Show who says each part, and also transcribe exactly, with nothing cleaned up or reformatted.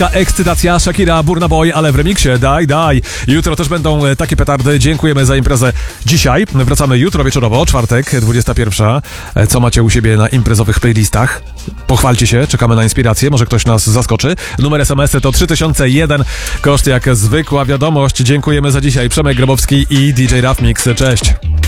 Speaker 1: Polska ekscytacja, Shakira, Burna Boy, ale w remiksie, daj, daj. Jutro też będą takie petardy. Dziękujemy za imprezę dzisiaj. Wracamy jutro wieczorowo, czwartek, dwudziesta pierwsza. Co macie u siebie na imprezowych playlistach? Pochwalcie się, czekamy na inspirację, może ktoś nas zaskoczy. Numer es em es to trzy tysiące jeden, koszt jak zwykła wiadomość. Dziękujemy za dzisiaj. Przemek Grabowski i D J Raf Mix. Cześć.